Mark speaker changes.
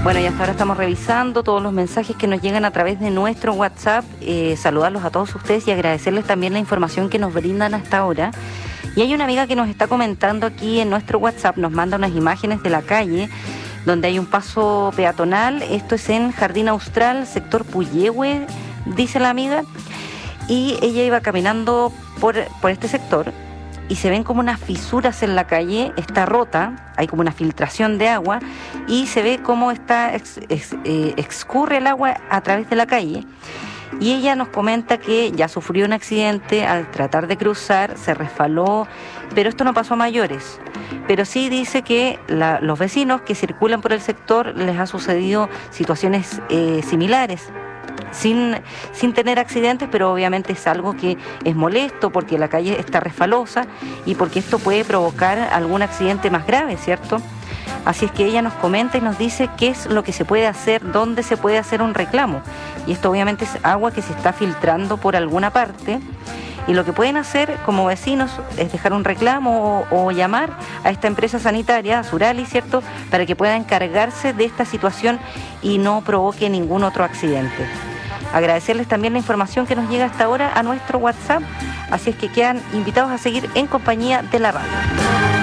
Speaker 1: Bueno, y hasta ahora estamos revisando todos los mensajes que nos llegan a través de nuestro WhatsApp. Saludarlos a todos ustedes y agradecerles también la información que nos brindan hasta ahora. Y hay una amiga que nos está comentando aquí en nuestro WhatsApp, nos manda unas imágenes de la calle donde hay un paso peatonal. Esto es en Jardín Austral, sector Puyehue, dice la amiga. Y ella iba caminando por este sector y se ven como unas fisuras en la calle, está rota, hay como una filtración de agua y se ve cómo excurre el agua a través de la calle. Y ella nos comenta que ya sufrió un accidente al tratar de cruzar, se resbaló, pero esto no pasó a mayores. Pero sí dice que los vecinos que circulan por el sector les ha sucedido situaciones similares. Sin tener accidentes, pero obviamente es algo que es molesto porque la calle está resbalosa y porque esto puede provocar algún accidente más grave, ¿cierto? Así es que ella nos comenta y nos dice qué es lo que se puede hacer, dónde se puede hacer un reclamo. Y esto obviamente es agua que se está filtrando por alguna parte. Y lo que pueden hacer como vecinos es dejar un reclamo o llamar a esta empresa sanitaria, a Surali, ¿cierto?, para que pueda encargarse de esta situación y no provoque ningún otro accidente. Agradecerles también la información que nos llega hasta ahora a nuestro WhatsApp, así es que quedan invitados a seguir en compañía de la radio.